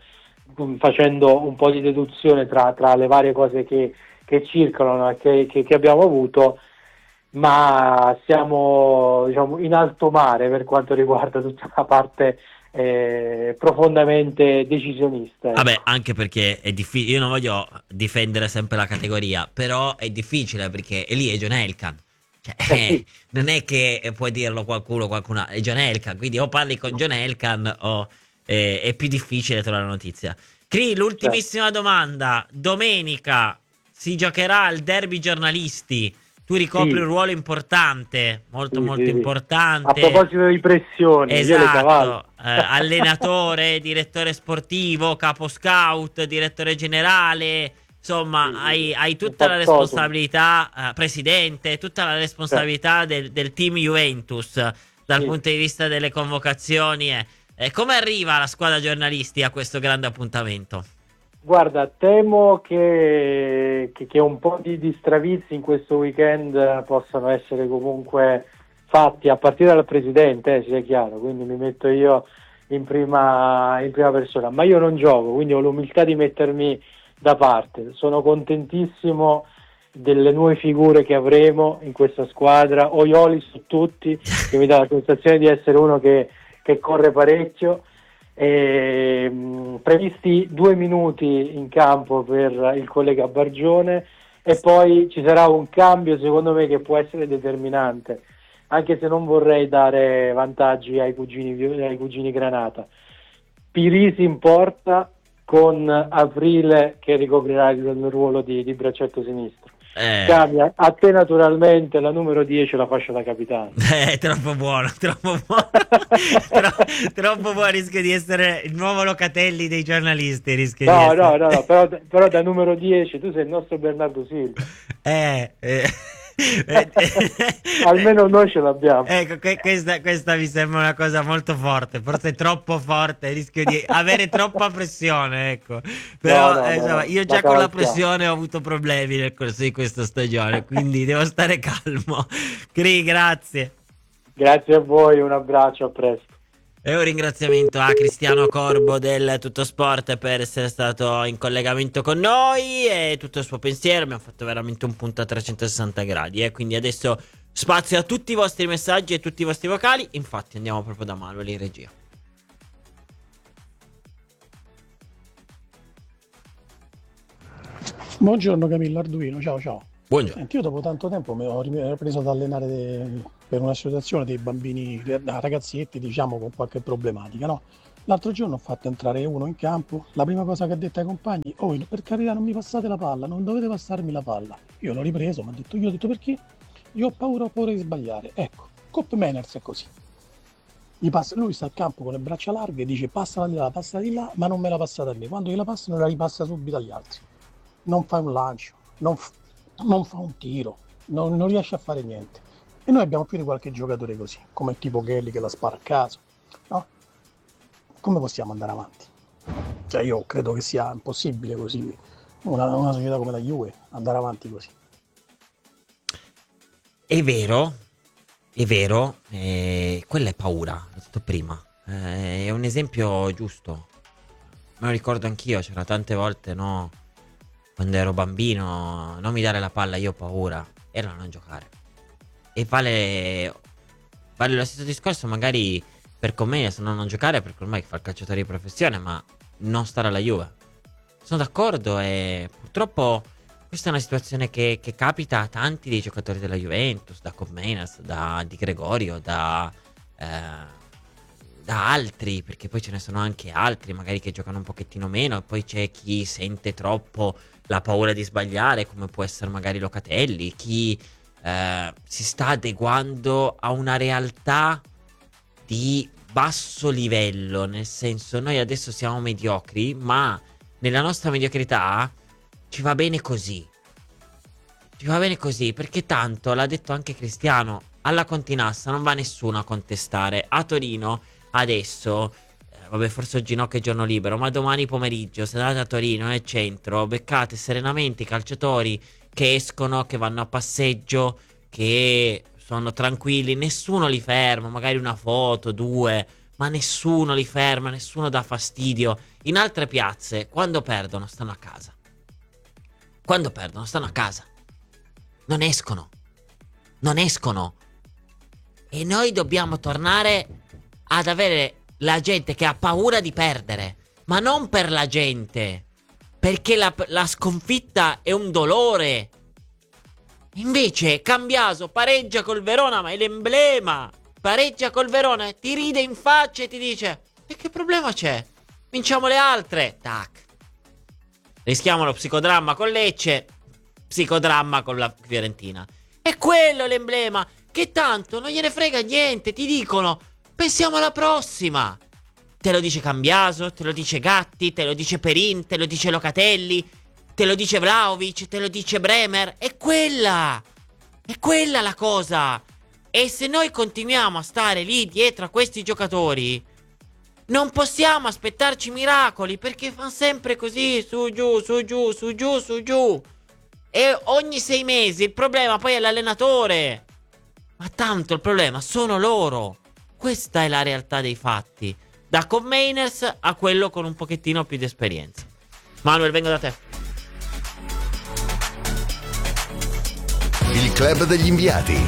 facendo un po' di deduzione tra, tra le varie cose che, che circolano e che, che, che abbiamo avuto, ma siamo, diciamo, in alto mare per quanto riguarda tutta la parte eh, profondamente decisionista. Vabbè, anche perché è difficile, io non voglio difendere sempre la categoria, però è difficile perché lì è John Elkann, cioè, eh, sì. non è che puoi dirlo qualcuno, qualcuno, è John Elkann, quindi o parli con John Elkann o eh, è più difficile trovare la notizia. Cri, l'ultimissima certo. domanda, domenica si giocherà il derby giornalisti. Tu ricopri sì. un ruolo importante, molto sì, molto sì, importante. A proposito di pressioni, esatto, eh, allenatore, direttore sportivo, capo scout, direttore generale, insomma sì, hai, hai tutta la responsabilità, eh, presidente, tutta la responsabilità sì. del, del team Juventus dal sì. punto di vista delle convocazioni. Eh. Eh, come arriva la squadra giornalisti a questo grande appuntamento? Guarda, temo che, che, che un po' di, di stravizi in questo weekend possano essere comunque fatti a partire dal presidente, eh, sia chiaro, quindi mi metto io in prima, in prima persona, ma io non gioco, quindi ho l'umiltà di mettermi da parte. Sono contentissimo delle nuove figure che avremo in questa squadra, Oioli su tutti, che mi dà la sensazione di essere uno che, che corre parecchio. E, mh, previsti due minuti in campo per il collega Bargione e poi ci sarà un cambio secondo me che può essere determinante, anche se non vorrei dare vantaggi ai cugini, ai cugini Granata. Pirisi in porta con Aprile che ricoprirà il, il ruolo di, di braccetto sinistro. Eh. Cambia a te naturalmente la numero dieci la fascia da capitano. Eh, troppo buono, troppo buono. Tro- troppo buono, rischia di essere il nuovo Locatelli dei giornalisti. Rischia no, di essere... no, no, no, però, però da numero dieci tu sei il nostro Bernardo Silva. Eh, eh. Almeno noi ce l'abbiamo. Ecco, que- questa, questa mi sembra una cosa molto forte, forse troppo forte, rischio di avere troppa pressione, ecco. Però no, no, eh, insomma, no, io già con la pressione ho avuto problemi nel corso di questa stagione, quindi devo stare calmo. Cri, grazie. Grazie a voi, un abbraccio, a presto. E un ringraziamento a Cristiano Corbo del Tutto Sport per essere stato in collegamento con noi e tutto il suo pensiero. Abbiamo fatto veramente un punto a trecentosessanta gradi, e eh? quindi adesso spazio a tutti i vostri messaggi e tutti i vostri vocali. Infatti andiamo proprio da Manuel in regia. Buongiorno Camillo Arduino, ciao ciao. Buongiorno. Senti, io dopo tanto tempo mi ho ripreso ad allenare de- per un'associazione dei bambini, de- ragazzetti, diciamo, con qualche problematica, no? L'altro giorno ho fatto entrare uno in campo, la prima cosa che ha detto ai compagni: oh, per carità non mi passate la palla, non dovete passarmi la palla. Io l'ho ripreso, mi ha detto, io ho detto perché? Io ho paura, ho paura di sbagliare. Ecco, Cop Manners è così. Gli passa, lui sta al campo con le braccia larghe e dice passala di là, passala di là, ma non me la passate a me. Quando gliela passano la ripassa subito agli altri. Non fa un lancio, non f- non fa un tiro, non, non riesce a fare niente. E noi abbiamo più di qualche giocatore così, come tipo Kelly che la spara a caso, no? Come possiamo andare avanti? Cioè io credo che sia impossibile così, una, una società come la Juve, andare avanti così. È vero, è vero, eh, quella è paura, l'ho detto prima, eh, è un esempio giusto. Me lo ricordo anch'io, c'era tante volte, no? Quando ero bambino, non mi dare la palla, io ho paura, era non giocare. E vale, vale lo stesso discorso magari per Commedia, se no non giocare, perché ormai fa il calciatore di professione, ma non stare alla Juve. Sono d'accordo, e purtroppo questa è una situazione che, che capita a tanti dei giocatori della Juventus, da Commenas, da Di Gregorio, da, eh, da altri, perché poi ce ne sono anche altri magari che giocano un pochettino meno, e poi c'è chi sente troppo la paura di sbagliare, come può essere magari Locatelli, chi eh, si sta adeguando a una realtà di basso livello, nel senso, noi adesso siamo mediocri, ma nella nostra mediocrità ci va bene così, ci va bene così, perché tanto, l'ha detto anche Cristiano, alla Continassa non va nessuno a contestare. A Torino adesso, vabbè, forse oggi no che è giorno libero, ma domani pomeriggio se andate a Torino nel centro beccate serenamente i calciatori che escono, che vanno a passeggio, che sono tranquilli, nessuno li ferma, magari una foto, due, ma nessuno li ferma, nessuno dà fastidio. In altre piazze, quando perdono stanno a casa, quando perdono stanno a casa, non escono, non escono. E noi dobbiamo tornare ad avere la gente che ha paura di perdere, ma non per la gente, perché la, la sconfitta è un dolore. Invece Cambiaso pareggia col Verona, ma è l'emblema. Pareggia col Verona, ti ride in faccia e ti dice: e che problema c'è? Vinciamo le altre. Tac. Rischiamo lo psicodramma con Lecce, psicodramma con la Fiorentina. È quello l'emblema, che tanto non gliene frega niente, ti dicono: pensiamo alla prossima. Te lo dice Cambiaso, te lo dice Gatti, te lo dice Perin, te lo dice Locatelli, te lo dice Vlahovic, te lo dice Bremer. È quella, è quella la cosa. E se noi continuiamo a stare lì dietro a questi giocatori, non possiamo aspettarci miracoli, perché fanno sempre così, su giù, su giù, su giù, su giù. E ogni sei mesi il problema poi è l'allenatore. Ma tanto il problema sono loro. Questa è la realtà dei fatti, da Commainers a quello con un pochettino più di esperienza. Manuel, vengo da te. Il club degli inviati.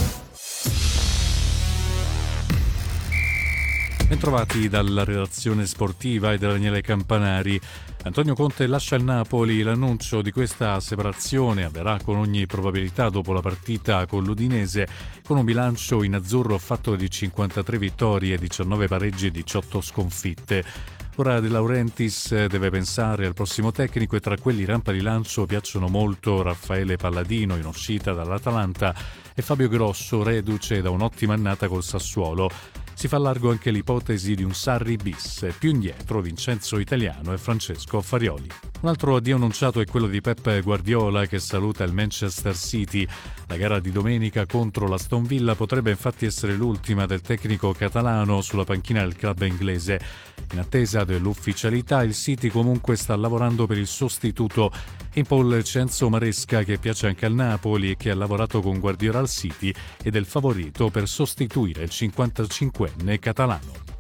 Bentrovati dalla redazione sportiva e da Daniele Campanari. Antonio Conte lascia il Napoli. L'annuncio di questa separazione avverrà con ogni probabilità dopo la partita con l'Udinese, con un bilancio in azzurro fatto di cinquantatré vittorie, diciannove pareggi e diciotto sconfitte. Ora De Laurentiis deve pensare al prossimo tecnico, e tra quelli rampa di lancio piacciono molto Raffaele Palladino, in uscita dall'Atalanta, e Fabio Grosso, reduce da un'ottima annata col Sassuolo. Si fa largo anche l'ipotesi di un Sarri bis, più indietro Vincenzo Italiano e Francesco Farioli. Un altro addio annunciato è quello di Pep Guardiola, che saluta il Manchester City. La gara di domenica contro l'Aston Villa potrebbe infatti essere l'ultima del tecnico catalano sulla panchina del club inglese. In attesa dell'ufficialità, il City comunque sta lavorando per il sostituto. In Paul Cenzo Maresca, che piace anche al Napoli e che ha lavorato con Guardiola al City, ed è il favorito per sostituire il cinquantacinquenne catalano.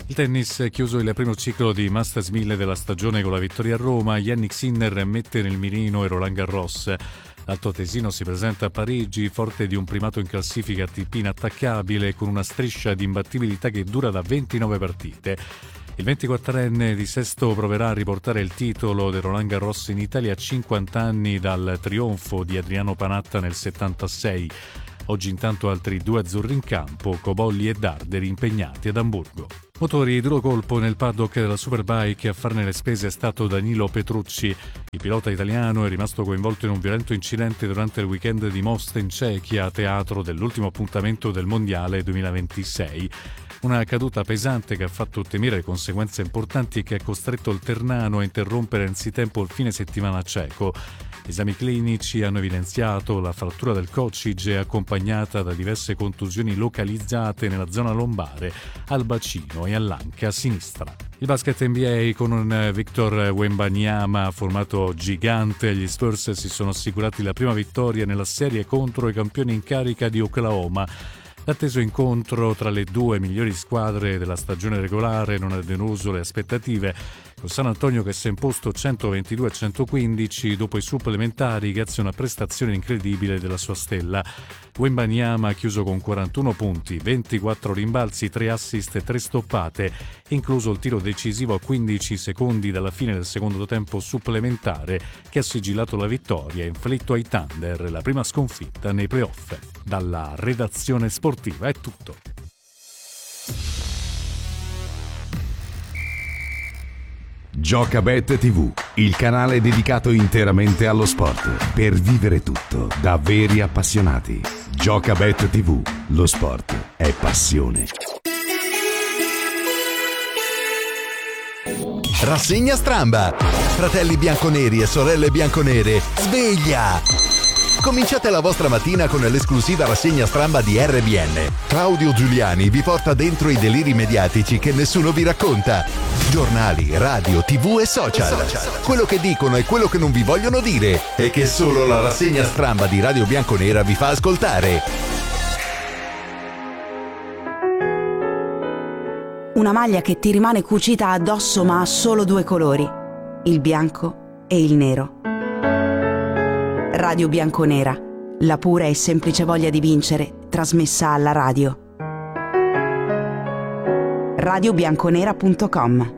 Il tennis è chiuso il primo ciclo di Masters mille della stagione con la vittoria a Roma. Jannik Sinner mette nel mirino e Roland Garros. L'altoatesino si presenta a Parigi forte di un primato in classifica A T P inattaccabile con una striscia di imbattibilità che dura da ventinove partite. Il ventiquattrenne di Sesto proverà a riportare il titolo del Roland Garros in Italia a cinquanta anni dal trionfo di Adriano Panatta nel settantasei. Oggi intanto altri due azzurri in campo, Cobolli e Darderi impegnati ad Amburgo. Motori duro colpo nel paddock della Superbike, a farne le spese è stato Danilo Petrucci. Il pilota italiano è rimasto coinvolto in un violento incidente durante il weekend di Most in Cechia, teatro dell'ultimo appuntamento del Mondiale duemilaventisei. Una caduta pesante che ha fatto temere conseguenze importanti e che ha costretto il Ternano a interrompere anzitempo il fine settimana ceco. Esami clinici hanno evidenziato la frattura del coccige accompagnata da diverse contusioni localizzate nella zona lombare, al bacino e all'anca sinistra. Il basket N B A con un Victor Wembanyama formato gigante, gli Spurs si sono assicurati la prima vittoria nella serie contro i campioni in carica di Oklahoma. L'atteso incontro tra le due migliori squadre della stagione regolare non ha deluso le aspettative, con San Antonio che si è imposto centoventidue a centoquindici dopo i supplementari grazie a una prestazione incredibile della sua stella. Wembanyama ha chiuso con quarantuno punti, ventiquattro rimbalzi, tre assist e tre stoppate, incluso il tiro decisivo a quindici secondi dalla fine del secondo tempo supplementare che ha sigillato la vittoria e inflitto ai Thunder la prima sconfitta nei playoff. Dalla redazione sportiva è tutto. Giocabet tivù, il canale dedicato interamente allo sport, per vivere tutto da veri appassionati. Giocabet tivù, lo sport è passione. Rassegna stramba! Fratelli bianconeri e sorelle bianconere, sveglia! Cominciate la vostra mattina con l'esclusiva rassegna stramba di R B N. Claudio Giuliani vi porta dentro i deliri mediatici che nessuno vi racconta. Giornali, radio, tv e social. Quello che dicono e quello che non vi vogliono dire e che solo la rassegna stramba di Radio Bianconera vi fa ascoltare. Una maglia che ti rimane cucita addosso ma ha solo due colori, il bianco e il nero. Radio Bianconera, la pura e semplice voglia di vincere, trasmessa alla radio. radio bianconera punto com.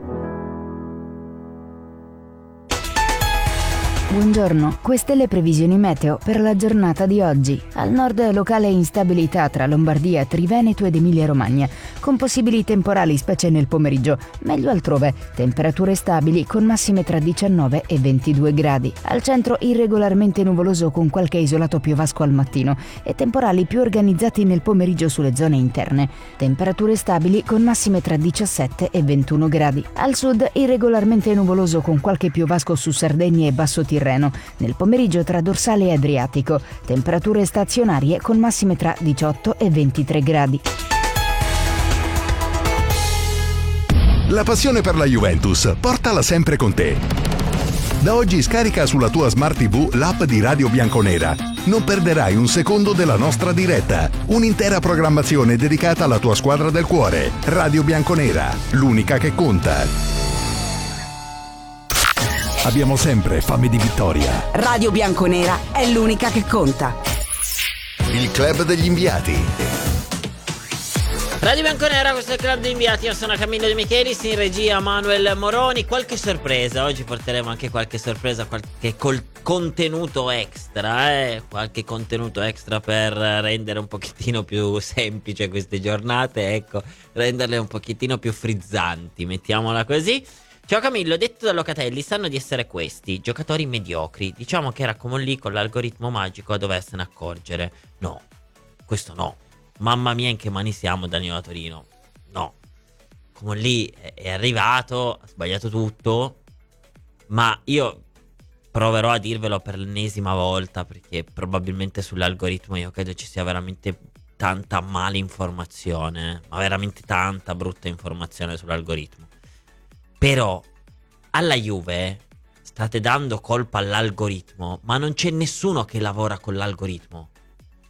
Buongiorno, queste le previsioni meteo per la giornata di oggi. Al nord locale instabilità tra Lombardia, Triveneto ed Emilia-Romagna, con possibili temporali specie nel pomeriggio, meglio altrove. Temperature stabili con massime tra diciannove e ventidue gradi. Al centro irregolarmente nuvoloso con qualche isolato piovasco al mattino e temporali più organizzati nel pomeriggio sulle zone interne. Temperature stabili con massime tra diciassette e ventuno gradi. Al sud irregolarmente nuvoloso con qualche piovasco su Sardegna e Basso Tirreno. Nel pomeriggio tra dorsale e Adriatico, temperature stazionarie con massime tra diciotto e ventitré gradi. La passione per la Juventus, portala sempre con te. Da oggi scarica sulla tua Smart tivù l'app di Radio Bianconera. Non perderai un secondo della nostra diretta. Un'intera programmazione dedicata alla tua squadra del cuore. Radio Bianconera, l'unica che conta. Abbiamo sempre fame di vittoria. Radio Bianconera è l'unica che conta. Il club degli inviati. Radio Bianconera, questo è il club degli inviati. Io sono Camillo De Michelis, in regia Manuel Moroni. Qualche sorpresa, oggi porteremo anche qualche sorpresa, qualche col- contenuto extra, eh? Qualche contenuto extra per rendere un pochettino più semplice queste giornate, ecco, renderle un pochettino più frizzanti, mettiamola così. Ciao Camillo, detto da Locatelli sanno di essere questi, giocatori mediocri. Diciamo che era come lì con l'algoritmo magico a doversene accorgere. No, questo no. Mamma mia in che mani siamo Danilo Torino. No, come lì è, è arrivato, ha sbagliato tutto. Ma io proverò a dirvelo per l'ennesima volta, perché probabilmente sull'algoritmo io credo ci sia veramente tanta malinformazione. Ma veramente tanta brutta informazione sull'algoritmo. Però alla Juve state dando colpa all'algoritmo, ma non c'è nessuno che lavora con l'algoritmo. Cioè,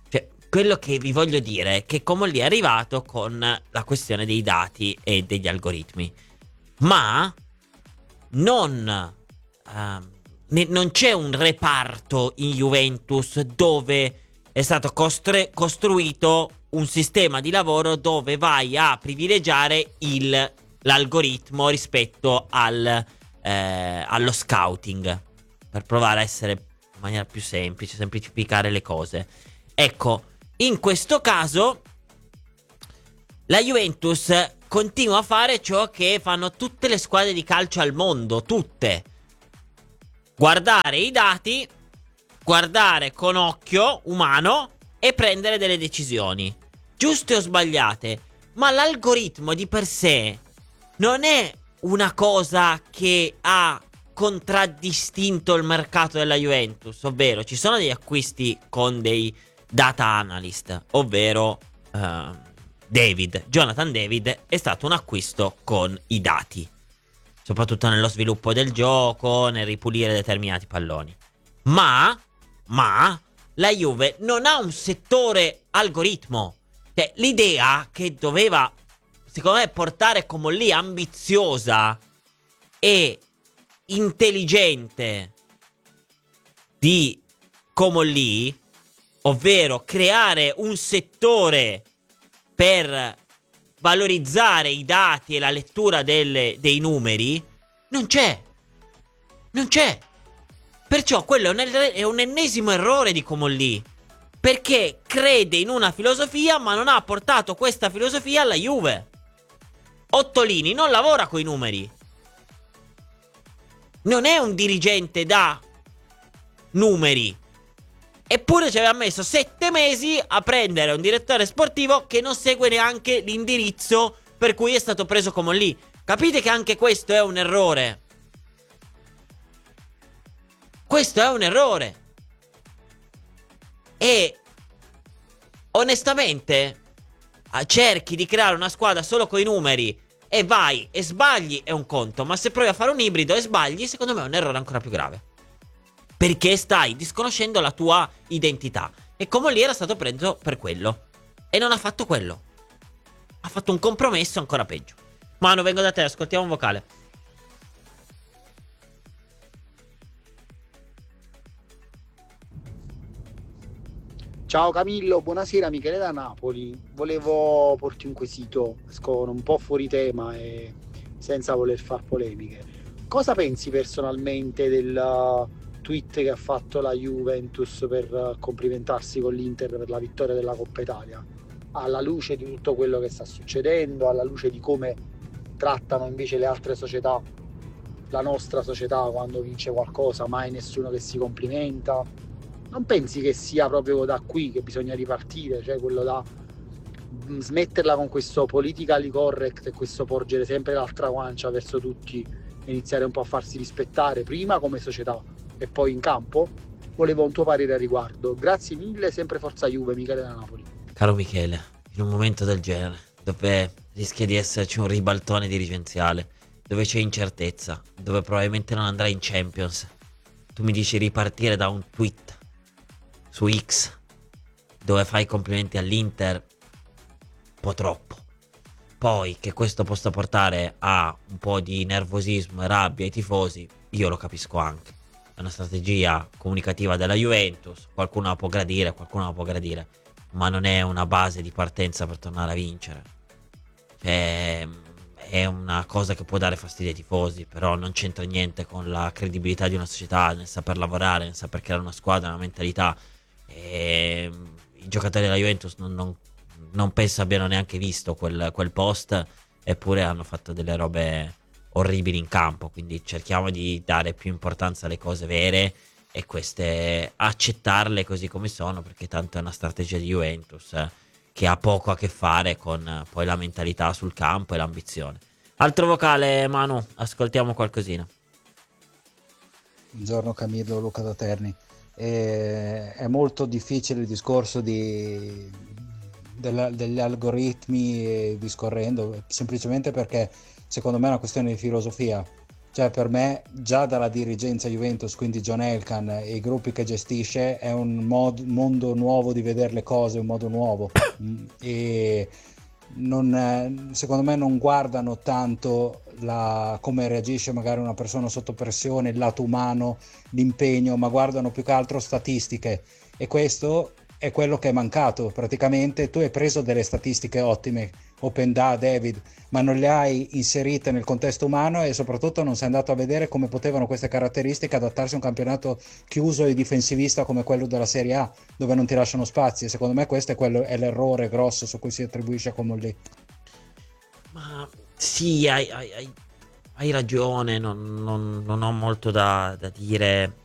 quello che vi voglio dire è che Comolli è arrivato con la questione dei dati e degli algoritmi, ma non, uh, ne, non c'è un reparto in Juventus dove è stato costre- costruito un sistema di lavoro dove vai a privilegiare il, l'algoritmo rispetto al, eh, allo scouting, per provare a essere in maniera più semplice, semplificare le cose. Ecco, in questo caso la Juventus continua a fare ciò che fanno tutte le squadre di calcio al mondo, tutte. Guardare i dati, guardare con occhio umano e prendere delle decisioni, giuste o sbagliate. Ma l'algoritmo di per sé non è una cosa che ha contraddistinto il mercato della Juventus, ovvero ci sono degli acquisti con dei data analyst, ovvero uh, David, Jonathan David è stato un acquisto con i dati, soprattutto nello sviluppo del gioco, nel ripulire determinati palloni. Ma, ma la Juve non ha un settore algoritmo. Cioè, l'idea che doveva, secondo me, portare Comolli ambiziosa e intelligente di Comolli, ovvero creare un settore per valorizzare i dati e la lettura delle, dei numeri, non c'è. Non c'è. Perciò quello è un, è un ennesimo errore di Comolli, perché crede in una filosofia ma non ha portato questa filosofia alla Juve. Ottolini non lavora coi numeri, non è un dirigente da numeri, eppure ci aveva messo sette mesi a prendere un direttore sportivo che non segue neanche l'indirizzo per cui è stato preso Comolli. Capite che anche questo è un errore. Questo è un errore. E onestamente cerchi di creare una squadra solo coi numeri e vai e sbagli, è un conto, ma se provi a fare un ibrido e sbagli, secondo me è un errore ancora più grave, perché stai disconoscendo la tua identità. E Comolli era stato preso per quello e non ha fatto quello, ha fatto un compromesso ancora peggio. Manu, vengo da te, ascoltiamo un vocale. Ciao Camillo, buonasera, Michele da Napoli. Volevo porti un quesito, esco un po' fuori tema e senza voler far polemiche. Cosa pensi personalmente del tweet che ha fatto la Juventus per complimentarsi con l'Inter per la vittoria della Coppa Italia? Alla luce di tutto quello che sta succedendo, alla luce di come trattano invece le altre società, la nostra società quando vince qualcosa, mai nessuno che si complimenta. Non pensi che sia proprio da qui che bisogna ripartire, cioè quello da smetterla con questo politically correct e questo porgere sempre l'altra guancia verso tutti e iniziare un po' a farsi rispettare prima come società e poi in campo? Volevo un tuo parere a riguardo. Grazie mille, sempre forza Juve, Michele da Napoli. Caro Michele, in un momento del genere, dove rischia di esserci un ribaltone dirigenziale, dove c'è incertezza, dove probabilmente non andrai in Champions, tu mi dici ripartire da un tweet su X dove fai complimenti all'Inter, un po' troppo. Poi che questo possa portare a un po' di nervosismo e rabbia ai tifosi, io lo capisco anche. È una strategia comunicativa della Juventus, qualcuno la può gradire, qualcuno la può gradire, ma non è una base di partenza per tornare a vincere. Cioè, è una cosa che può dare fastidio ai tifosi, però non c'entra niente con la credibilità di una società, nel saper lavorare, nel saper creare una squadra, una mentalità. E i giocatori della Juventus non, non, non penso abbiano neanche visto quel, quel post, eppure hanno fatto delle robe orribili in campo. Quindi cerchiamo di dare più importanza alle cose vere e queste accettarle così come sono, perché tanto è una strategia di Juventus eh, che ha poco a che fare con eh, poi la mentalità sul campo e l'ambizione. Altro vocale, Manu, ascoltiamo qualcosina. Buongiorno Camillo, Luca da Terni. E è molto difficile il discorso di, della, degli algoritmi e discorrendo, semplicemente perché secondo me è una questione di filosofia. Cioè, per me, già dalla dirigenza Juventus, quindi John Elkann e i gruppi che gestisce, è un mod- mondo nuovo di vedere le cose, un modo nuovo. E non, secondo me non guardano tanto la, come reagisce magari una persona sotto pressione, il lato umano, l'impegno, ma guardano più che altro statistiche. E questo è quello che è mancato. Praticamente tu hai preso delle statistiche ottime, Openda, David, ma non le hai inserite nel contesto umano e soprattutto non sei andato a vedere come potevano queste caratteristiche adattarsi a un campionato chiuso e difensivista come quello della Serie A, dove non ti lasciano spazi. E secondo me questo è, quello, è l'errore grosso su cui si attribuisce a Comolli. Ma sì, hai, hai, hai, hai ragione, non, non, non ho molto da, da dire